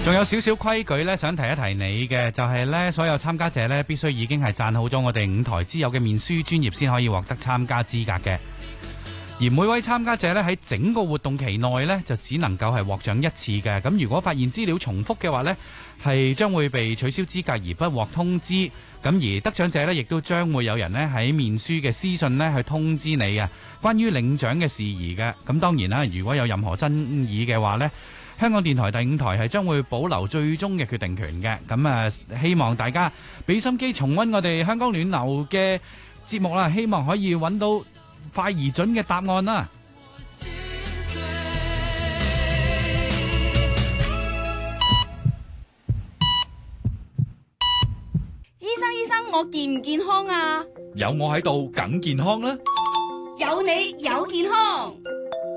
仲有少少規矩咧，想提一提你嘅，就係咧，所有參加者咧必須已經係讚好咗我哋5台之友嘅面書專頁先可以獲得參加資格嘅。而每位參加者咧喺整個活動期內咧就只能夠係獲獎一次嘅。咁如果發現資料重複嘅話咧，係將會被取消資格而不獲通知。咁而得獎者咧亦都將會有人咧喺面書嘅私信咧去通知你啊，關於領獎嘅事宜嘅。咁當然啦，如果有任何爭議嘅話咧，香港電台第5台係將會保留最終嘅決定權嘅。咁希望大家俾心機重溫我哋香港暖流嘅節目啦，希望可以揾到快而準嘅答案啦。 醫生，我健唔健康啊？ 有我喺度，梗健康啦！ 有你有健康。